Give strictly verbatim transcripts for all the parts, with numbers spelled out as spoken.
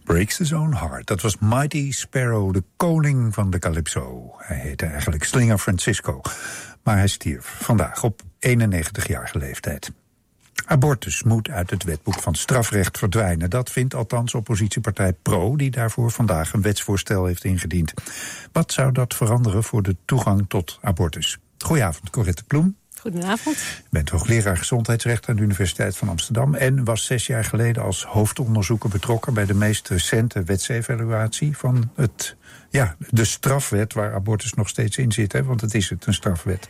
Breaks His Own Heart. Dat was Mighty Sparrow, de koning van de calypso. Hij heette eigenlijk Slinger Francisco. Maar hij stierf vandaag op eenennegentigjarige leeftijd. Abortus moet uit het wetboek van strafrecht verdwijnen. Dat vindt althans oppositiepartij Pro, die daarvoor vandaag een wetsvoorstel heeft ingediend. Wat zou dat veranderen voor de toegang tot abortus? Goedenavond, Corette Ploem. Goedenavond. U bent hoogleraar gezondheidsrecht aan de Universiteit van Amsterdam en was zes jaar geleden als hoofdonderzoeker betrokken bij de meest recente wetsevaluatie van het, ja, de strafwet waar abortus nog steeds in zit, hè, want het is het, een strafwet.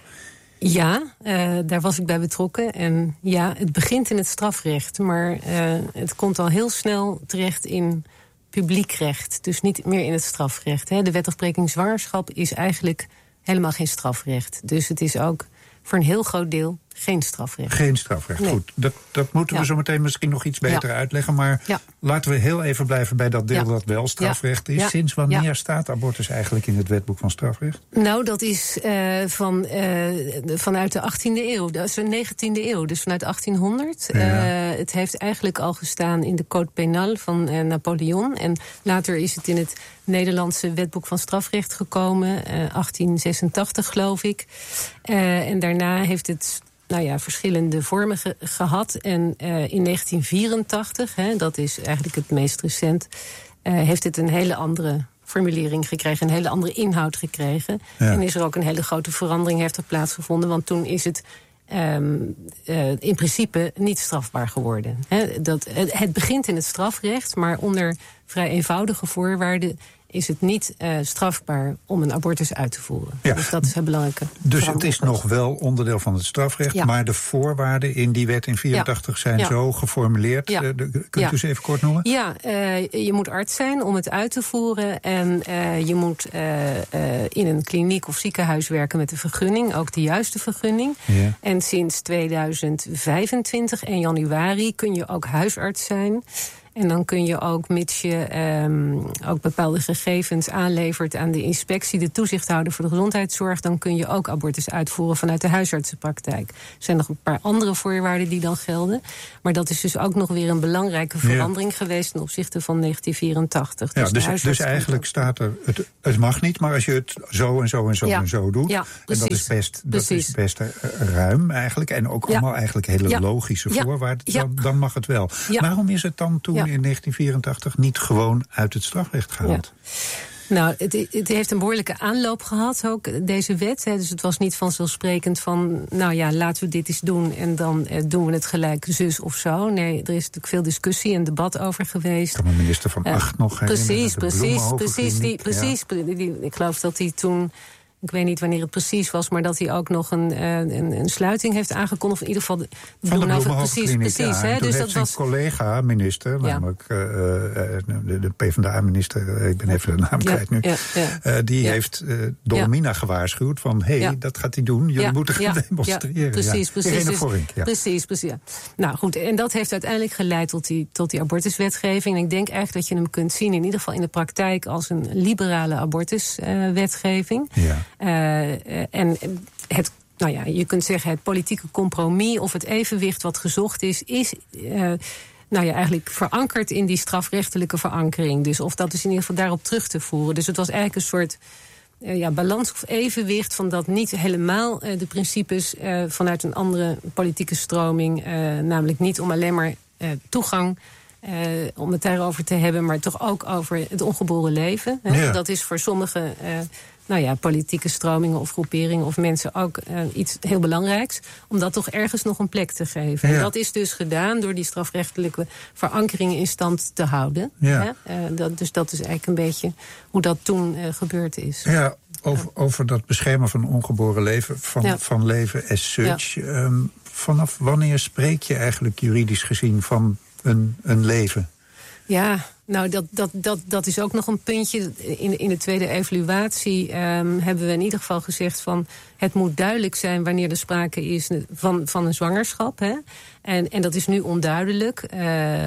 Ja, uh, daar was ik bij betrokken. En ja, het begint in het strafrecht, maar uh, het komt al heel snel terecht in publiekrecht. Dus niet meer in het strafrecht. Hè. De wetafbreking zwangerschap is eigenlijk helemaal geen strafrecht. Dus het is ook voor een heel groot deel geen strafrecht. Geen strafrecht, nee. Goed. Dat, dat moeten we ja. zo meteen misschien nog iets beter ja. uitleggen. Maar ja. laten we heel even blijven bij dat deel ja. dat wel strafrecht is. Ja. Sinds wanneer ja. staat abortus eigenlijk in het wetboek van strafrecht? Nou, dat is uh, van, uh, vanuit de achttiende eeuw. Dat is de negentiende eeuw, dus vanuit achttienhonderd. Ja. Uh, het heeft eigenlijk al gestaan in de Code Pénal van uh, Napoleon. En later is het in het Nederlandse wetboek van strafrecht gekomen. Uh, achttien zesentachtig, geloof ik. Uh, en daarna heeft het nou ja, verschillende vormen ge- gehad. En uh, in negentien vierentachtig, hè, dat is eigenlijk het meest recent, uh, heeft het een hele andere formulering gekregen, een hele andere inhoud gekregen. Ja. En is er ook een hele grote verandering heeft er plaatsgevonden, want toen is het Um, uh, in principe niet strafbaar geworden. He, dat, het, het begint in het strafrecht, maar onder vrij eenvoudige voorwaarden is het niet uh, strafbaar om een abortus uit te voeren. Ja. Dus dat is heel belangrijk. Dus het is nog wel onderdeel van het strafrecht, ja. maar de voorwaarden in die wet in vierentachtig ja. zijn ja. zo geformuleerd. Ja. Uh, de, kunt ja. u ze even kort noemen? Ja, uh, je moet arts zijn om het uit te voeren. En uh, je moet uh, uh, in een kliniek of ziekenhuis werken met de vergunning, ook de juiste vergunning. Ja. En sinds tweeduizend vijfentwintig, één januari, kun je ook huisarts zijn. En dan kun je ook, mits je um, ook bepaalde gegevens aanlevert aan de inspectie, de toezichthouder voor de gezondheidszorg, dan kun je ook abortus uitvoeren vanuit de huisartsenpraktijk. Er zijn nog een paar andere voorwaarden die dan gelden. Maar dat is dus ook nog weer een belangrijke verandering ja. geweest ten opzichte van negentien vierentachtig. Ja, dus, dus, dus eigenlijk staat er, het, het mag niet, maar als je het zo en zo en zo ja. en zo doet, ja, en dat is best, dat is best uh, ruim eigenlijk, en ook ja. allemaal eigenlijk hele ja. logische ja. voorwaarden, ja. dan, dan mag het wel. Ja. Waarom is het dan toen ja. in negentien vierentachtig niet gewoon uit het strafrecht gehaald? Ja. Nou, het, het heeft een behoorlijke aanloop gehad, ook deze wet. Hè. Dus het was niet vanzelfsprekend van, nou ja, laten we dit eens doen en dan eh, doen we het gelijk zus of zo. Nee, er is natuurlijk veel discussie en debat over geweest. Kan de minister van uh, Acht nog Precies, precies, precies. Die, precies ja. die, die, ik geloof dat hij toen, ik weet niet wanneer het precies was, maar dat hij ook nog een, een, een sluiting heeft aangekondigd. In ieder geval de, van de precies, precies. Ja, hè, dus dat was collega-minister, ja. namelijk uh, de, de PvdA-minister, ik ben even de naam ja, kwijt nu, ja, ja. Uh, die ja. heeft uh, Dolomina ja. gewaarschuwd van, hé, hey, ja. dat gaat hij doen, jullie ja. moeten gaan ja. demonstreren. Ja, precies, ja. precies. Dus, Vorink, ja. precies, precies. Ja. Nou goed, en dat heeft uiteindelijk geleid tot die, tot die abortuswetgeving. En ik denk eigenlijk dat je hem kunt zien, in ieder geval in de praktijk, als een liberale abortuswetgeving. Uh, ja. Uh, en het, nou ja, je kunt zeggen het politieke compromis of het evenwicht wat gezocht is, is uh, nou ja, eigenlijk verankerd in die strafrechtelijke verankering. Dus of dat is in ieder geval daarop terug te voeren. Dus het was eigenlijk een soort uh, ja, balans of evenwicht van dat niet helemaal uh, de principes uh, vanuit een andere politieke stroming, uh, namelijk niet om alleen maar uh, toegang, Uh, om het daarover te hebben, maar toch ook over het ongeboren leven. Hè? Ja. Dat is voor sommige uh, nou ja, politieke stromingen of groeperingen of mensen ook uh, iets heel belangrijks, om dat toch ergens nog een plek te geven. Ja. En dat is dus gedaan door die strafrechtelijke verankering in stand te houden. Ja. Hè? Uh, dat, dus dat is eigenlijk een beetje hoe dat toen uh, gebeurd is. Ja, over, over dat beschermen van ongeboren leven, van, ja. van leven as such. Ja. Um, vanaf wanneer spreek je eigenlijk juridisch gezien van Een, een leven? Ja, nou dat, dat, dat, dat is ook nog een puntje. In, in de tweede evaluatie um, hebben we in ieder geval gezegd van het moet duidelijk zijn wanneer er sprake is van, van een zwangerschap. Hè? En, en dat is nu onduidelijk. Uh,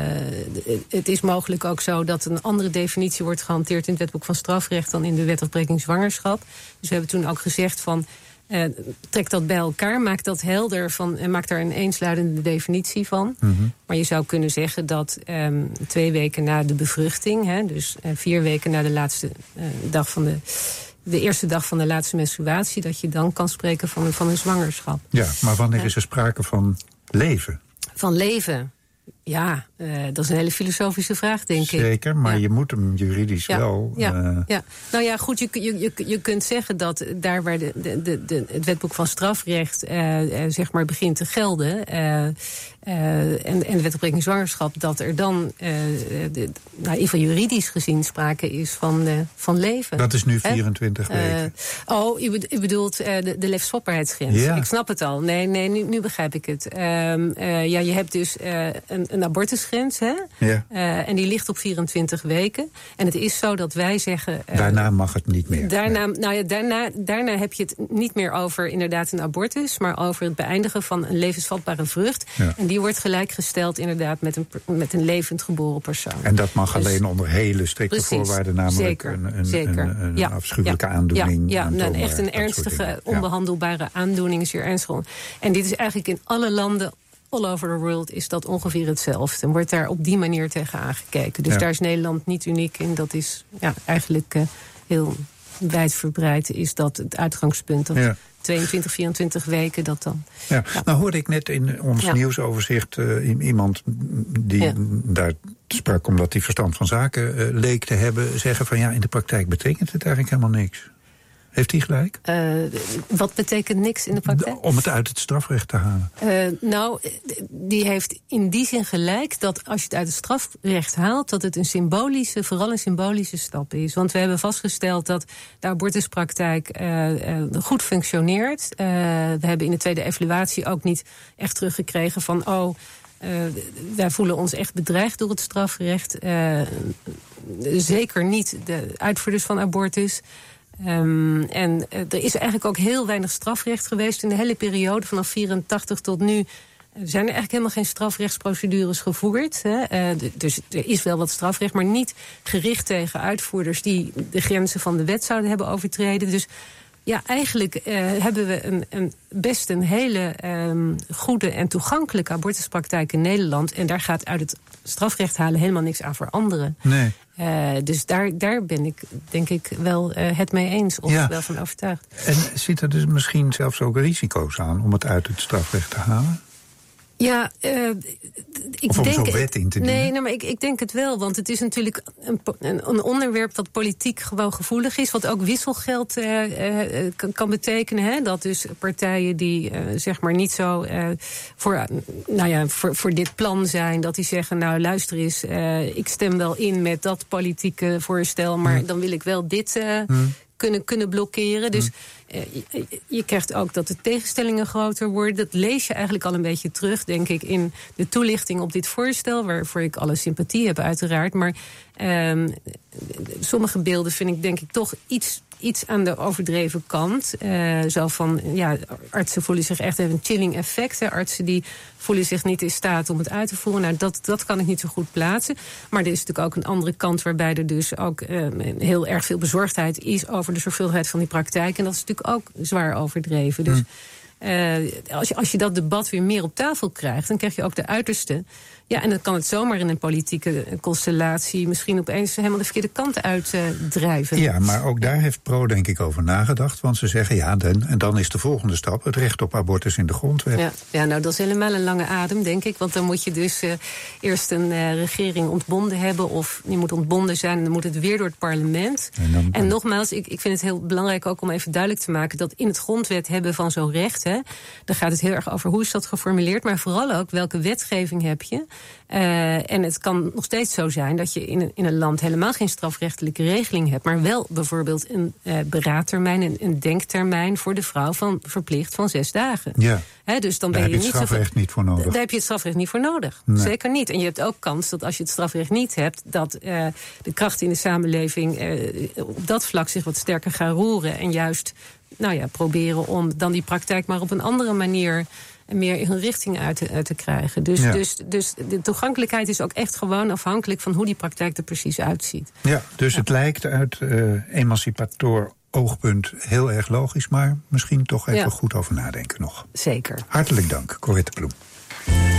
het is mogelijk ook zo dat een andere definitie wordt gehanteerd in het wetboek van strafrecht dan in de wetafbreking zwangerschap. Dus we hebben toen ook gezegd van Uh, trek dat bij elkaar, maak dat helder van, en maak daar een eensluidende definitie van. Mm-hmm. Maar je zou kunnen zeggen dat um, twee weken na de bevruchting, hè, dus uh, vier weken na de laatste uh, dag van de. de eerste dag van de laatste menstruatie, dat je dan kan spreken van een, van een zwangerschap. Ja, maar wanneer is er sprake van leven? Van leven? Ja, uh, dat is een hele filosofische vraag, denk ik. Zeker, maar ja. je moet hem juridisch ja, wel... Ja, uh... ja. Nou ja, goed, je, je, je, je kunt zeggen dat daar waar de, de, de, de, het wetboek van strafrecht uh, uh, zeg maar begint te gelden... Uh, Uh, en, en de wet op rekening zwangerschap, dat er dan, uh, de, nou, in ieder geval juridisch gezien, sprake is van, uh, van leven. Dat is nu vierentwintig uh, weken. Oh, u, u bedoelt uh, de, de levensvatbaarheidsgrens. Ja. Ik snap het al. Nee, nee, nu, nu begrijp ik het. Uh, uh, ja, je hebt dus uh, een, een abortusgrens, hè? Ja. Uh, en die ligt op vierentwintig weken. En het is zo dat wij zeggen... Uh, daarna mag het niet meer. Daarna, nee. nou ja, daarna, daarna heb je het niet meer over inderdaad een abortus, maar over het beëindigen van een levensvatbare vrucht. Ja. En die Die wordt gelijkgesteld inderdaad met een, met een levend geboren persoon. En dat mag dus, alleen onder hele strikte precies, voorwaarden, namelijk zeker, een, een, zeker. een, een ja, afschuwelijke ja, aandoening. Ja, ja en nou, echt een ernstige, onbehandelbare ja. aandoening, zeer ernstig. En dit is eigenlijk in alle landen all over the world is dat ongeveer hetzelfde. En wordt daar op die manier tegen aangekeken. Dus ja. daar is Nederland niet uniek in. Dat is ja, eigenlijk uh, heel wijdverbreid is dat het uitgangspunt. Dat ja. tweeëntwintig, vierentwintig weken dat dan. Ja. Ja. Nou hoorde ik net in ons ja. nieuwsoverzicht uh, iemand die ja. daar sprak omdat hij verstand van zaken uh, leek te hebben, zeggen van ja, in de praktijk betekent het eigenlijk helemaal niks. Heeft hij gelijk? Uh, wat betekent niks in de praktijk? Om het uit het strafrecht te halen. Uh, nou, die heeft in die zin gelijk dat als je het uit het strafrecht haalt, dat het een symbolische, vooral een symbolische stap is. Want we hebben vastgesteld dat de abortuspraktijk uh, uh, goed functioneert. Uh, we hebben in de tweede evaluatie ook niet echt teruggekregen van oh, Uh, wij voelen ons echt bedreigd door het strafrecht. Uh, zeker niet de uitvoerders van abortus. Um, en uh, er is eigenlijk ook heel weinig strafrecht geweest in de hele periode vanaf vierentachtig tot nu. Er zijn er eigenlijk helemaal geen strafrechtsprocedures gevoerd. Hè. Uh, dus er is wel wat strafrecht, maar niet gericht tegen uitvoerders die de grenzen van de wet zouden hebben overtreden. Dus ja, eigenlijk uh, hebben we een, een best een hele um, goede en toegankelijke abortuspraktijk in Nederland. En daar gaat uit het strafrecht halen helemaal niks aan veranderen. Nee. Uh, dus daar, daar ben ik denk ik wel uh, het mee eens of ja. wel van overtuigd. En zitten er dus misschien zelfs ook risico's aan om het uit het strafrecht te halen? Ja, uh, ik of om denk, zo'n wet in te dienen? Nee, nee maar ik, ik denk het wel. Want het is natuurlijk een, een onderwerp dat politiek gewoon gevoelig is. Wat ook wisselgeld uh, uh, kan, kan betekenen. Hè? Dat dus partijen die uh, zeg maar niet zo uh, voor, uh, nou ja, voor, voor dit plan zijn. Dat die zeggen, nou luister eens, uh, ik stem wel in met dat politieke voorstel. Maar hmm. dan wil ik wel dit uh, hmm. kunnen, kunnen blokkeren. Dus uh, je, je krijgt ook dat de tegenstellingen groter worden. Dat lees je eigenlijk al een beetje terug, denk ik, in de toelichting op dit voorstel, waarvoor ik alle sympathie heb uiteraard. Maar um, sommige beelden vind ik denk ik toch iets, iets aan de overdreven kant. Uh, zo van, ja, artsen voelen zich echt even een chilling effect. Hè. Artsen die voelen zich niet in staat om het uit te voeren. Nou, dat, dat kan ik niet zo goed plaatsen. Maar er is natuurlijk ook een andere kant waarbij er dus ook uh, heel erg veel bezorgdheid is over de zorgvuldigheid van die praktijk. En dat is natuurlijk ook zwaar overdreven. Dus uh, als, je, als je dat debat weer meer op tafel krijgt, dan krijg je ook de uiterste. Ja, en dan kan het zomaar in een politieke constellatie misschien opeens helemaal de verkeerde kant uitdrijven. Uh, ja, maar ook daar heeft Pro denk ik over nagedacht. Want ze zeggen, ja, dan, en dan is de volgende stap het recht op abortus in de grondwet. Ja, ja, nou dat is helemaal een lange adem, denk ik. Want dan moet je dus uh, eerst een uh, regering ontbonden hebben, of die moet ontbonden zijn en dan moet het weer door het parlement. En, dan, en nogmaals, ik, ik vind het heel belangrijk ook om even duidelijk te maken dat in het grondwet hebben van zo'n recht, hè, daar gaat het heel erg over hoe is dat geformuleerd, maar vooral ook welke wetgeving heb je. Uh, en het kan nog steeds zo zijn dat je in een, in een land helemaal geen strafrechtelijke regeling hebt, maar wel bijvoorbeeld een uh, beraadtermijn, een, een denktermijn voor de vrouw van verplicht van zes dagen. Ja. He, dus dan daar ben je, heb je het niet strafrecht zo, niet voor nodig. Daar heb je het strafrecht niet voor nodig. Nee. Zeker niet. En je hebt ook kans dat als je het strafrecht niet hebt, dat uh, de krachten in de samenleving uh, op dat vlak zich wat sterker gaan roeren en juist, nou ja, proberen om dan die praktijk maar op een andere manier en meer in hun richting uit te, uit te krijgen. Dus, ja. dus, dus de toegankelijkheid is ook echt gewoon afhankelijk van hoe die praktijk er precies uitziet. Ja, dus ja. Het lijkt uit uh, emancipator oogpunt heel erg logisch, maar misschien toch even ja. goed over nadenken nog. Zeker. Hartelijk dank, Corette Ploem.